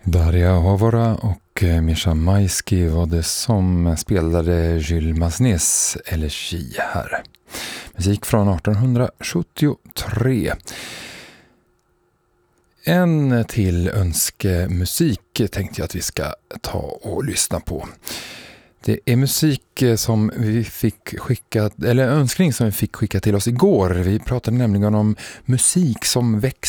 Daria Havara och Mischa Maisky var det som spelade Jules Massenets elegi här. Musik från 1873. En till önskemusik tänkte jag att vi ska ta och lyssna på. Det är musik som vi fick skicka, eller önskning som vi fick skicka till oss igår. Vi pratade nämligen om musik som växer